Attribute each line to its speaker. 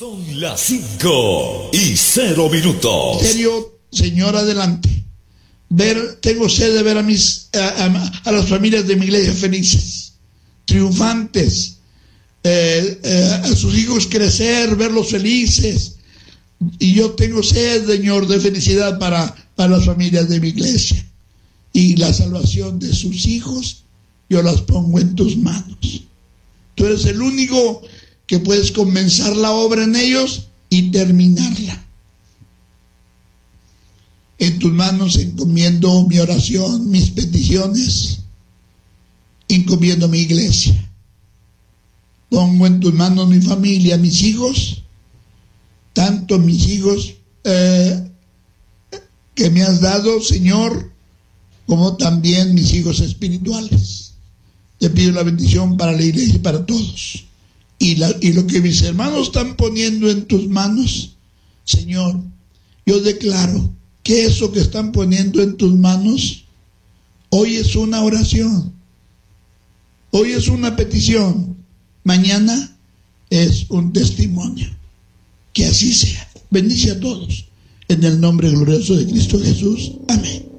Speaker 1: Son las 5:00.
Speaker 2: Serio, Señor, adelante. Tengo sed de ver a las familias de mi iglesia felices, triunfantes, a sus hijos crecer, verlos felices. Y yo tengo sed, Señor, de felicidad para las familias de mi iglesia. Y la salvación de sus hijos, yo las pongo en tus manos. Tú eres el único que puedes comenzar la obra en ellos y terminarla. En tus manos encomiendo mi oración, mis peticiones, encomiendo mi iglesia. Pongo en tus manos mi familia, mis hijos, tanto mis hijos que me has dado, Señor, como también mis hijos espirituales. Te pido la bendición para la iglesia y para todos. Y lo que mis hermanos están poniendo en tus manos, Señor, yo declaro que eso que están poniendo en tus manos, hoy es una oración, hoy es una petición, mañana es un testimonio. Que así sea. Bendice a todos en el nombre glorioso de Cristo Jesús. Amén.